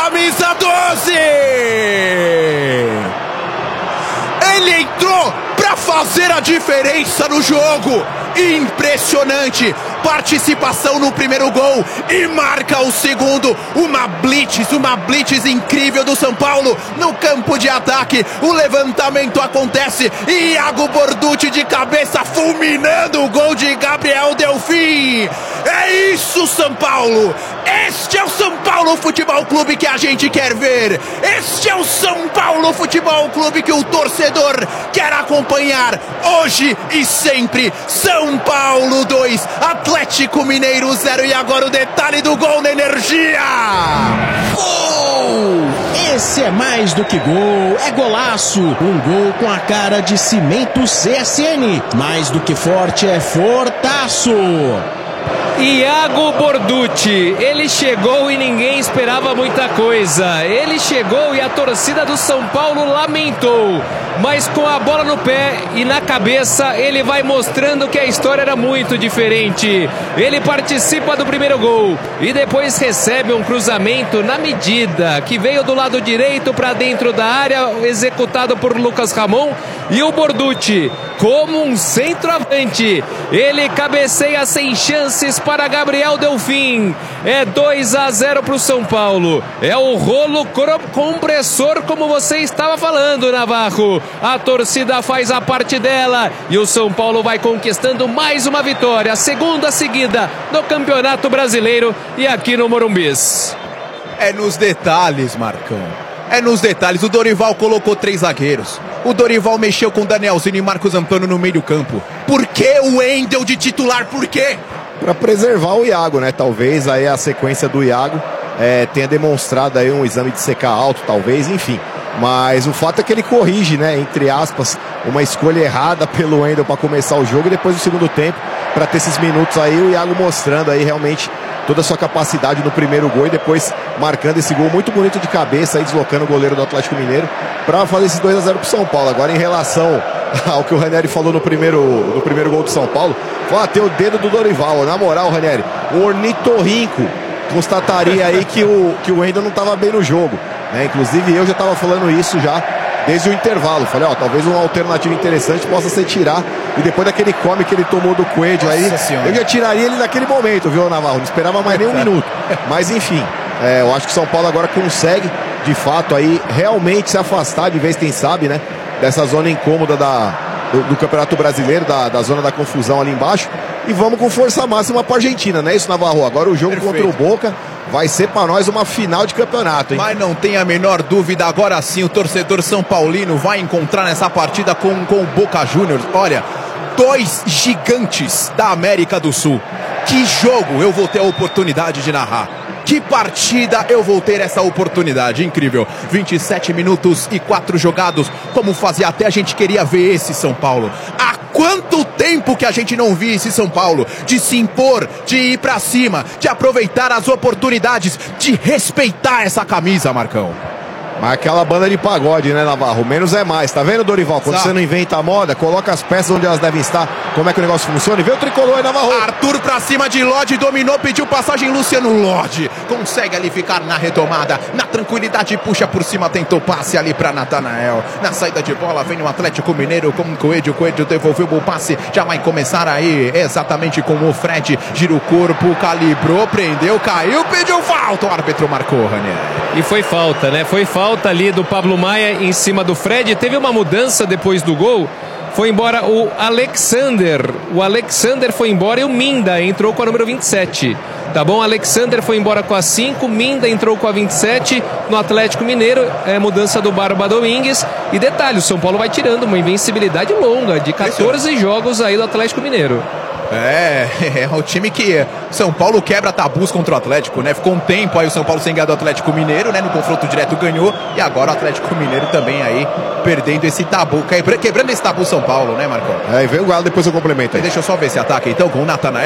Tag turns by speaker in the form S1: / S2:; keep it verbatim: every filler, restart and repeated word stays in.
S1: camisa doze! Ele entrou para fazer a diferença no jogo. Impressionante participação no primeiro gol e marca o segundo. Uma blitz, uma blitz incrível do São Paulo no campo de ataque. O levantamento acontece e Iago Borducci de cabeça fulminando o gol de Gabriel Delfim. É isso, São Paulo! Este é o São Paulo Futebol Clube que a gente quer ver. Este é o São Paulo Futebol Clube que o torcedor quer acompanhar hoje e sempre. São Paulo dois, Atlético Mineiro zero. E agora o detalhe do gol na Energia.
S2: Gol! Esse é mais do que gol, é golaço. Um gol com a cara de Cimento C S N. Mais do que forte, é fortaço.
S3: Iago Borducci, ele chegou e ninguém esperava muita coisa. Ele chegou e a torcida do São Paulo lamentou. Mas com a bola no pé e na cabeça, ele vai mostrando que a história era muito diferente. Ele participa do primeiro gol e depois recebe um cruzamento na medida, que veio do lado direito para dentro da área, executado por Lucas Ramon. E o Borducci, como um centroavante, ele cabeceia sem chances para Gabriel Delfim. É dois a zero para o São Paulo. É o rolo compressor, como você estava falando, Navarro. A torcida faz a parte dela e o São Paulo vai conquistando mais uma vitória, a segunda seguida no Campeonato Brasileiro e aqui no Morumbis.
S1: É nos detalhes, Marcão. É nos detalhes. O Dorival colocou três zagueiros. O Dorival mexeu com Danielzinho e Marcos Antônio no meio do campo. Por que o Wendel de titular? Por quê?
S4: Para preservar o Iago, né? Talvez aí a sequência do Iago é, tenha demonstrado aí um exame de C K alto, talvez, enfim. Mas o fato é que ele corrige, né? Entre aspas, uma escolha errada pelo Wendel para começar o jogo e depois do segundo tempo, para ter esses minutos aí, o Iago mostrando aí realmente toda a sua capacidade no primeiro gol e depois marcando esse gol muito bonito de cabeça aí, deslocando o goleiro do Atlético Mineiro para fazer esses dois a zero pro São Paulo. Agora, em relação ao que o Ranieri falou no primeiro, no primeiro gol do São Paulo, foi até o dedo do Dorival. Na moral, Ranieri, o ornitorrinco constataria aí que o, que o Wendel não estava bem no jogo, né? Inclusive eu já estava falando isso já desde o intervalo. Falei, ó, talvez uma alternativa interessante possa ser tirar. E depois daquele come que ele tomou do Coelho aí, eu já tiraria ele naquele momento, viu, Navarro? Não esperava mais nem um minuto. Mas enfim, é, eu acho que o São Paulo agora consegue, de fato, aí realmente se afastar de vez, quem sabe, né? Dessa zona incômoda da, do, do Campeonato Brasileiro, da, da zona da confusão ali embaixo. E vamos com força máxima para a Argentina, não é isso, Navarro? Agora o jogo Perfeito. Contra o Boca vai ser para nós uma final de campeonato, hein?
S1: Mas não tem a menor dúvida, agora sim o torcedor São Paulino vai encontrar nessa partida com, com o Boca Juniors. Olha, dois gigantes da América do Sul. Que jogo eu vou ter a oportunidade de narrar. Que partida eu vou ter essa oportunidade, incrível. vinte e sete minutos e quatro jogados, como fazia até a gente queria ver esse São Paulo. Há quanto tempo que a gente não via esse São Paulo, de se impor, de ir pra cima, de aproveitar as oportunidades, de respeitar essa camisa, Marcão.
S4: Mas aquela banda de pagode, né, Navarro? Menos é mais, tá vendo, Dorival? Quando Exato. Você não inventa a moda, coloca as peças onde elas devem estar. Como é que o negócio funciona? E vê o tricolor aí, Navarro.
S1: Arthur pra cima de Lodge, dominou, pediu passagem, Luciano Lodge. Consegue ali ficar na retomada, na tranquilidade, puxa por cima, tentou passe ali pra Natanael. Na saída de bola vem o Atlético Mineiro com o Coelho, Coelho devolveu o passe, já vai começar aí exatamente com o Fred. Gira o corpo, calibrou, prendeu, caiu, pediu falta. O árbitro marcou, Ranieri.
S3: E foi falta, né? Foi falta. Falta ali do Pablo Maia em cima do Fred. Teve uma mudança depois do gol. Foi embora o Alexander. O Alexander foi embora e o Minda entrou com a número vinte e sete. Tá bom? Alexander foi embora com a cinco. Minda entrou com a vinte e sete no Atlético Mineiro. É mudança do Barba Domingues. E detalhe, o São Paulo vai tirando uma invencibilidade longa de quatorze jogos aí do Atlético Mineiro.
S1: É, é o time que São Paulo quebra tabus contra o Atlético, né? Ficou um tempo aí o São Paulo sem ganhar do Atlético Mineiro, né? No confronto direto ganhou. E agora o Atlético Mineiro também aí perdendo esse tabu, quebrando esse tabu São Paulo, né, Marcão?
S4: É, e vem o Galo, depois eu complemento aí.
S1: Deixa eu só ver esse ataque então com o Natanael.